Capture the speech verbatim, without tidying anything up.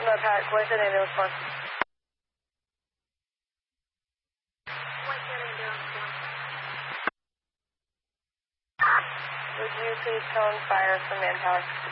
No, Pat, Coyson, ambulance one. Would you please tone fire from manpower?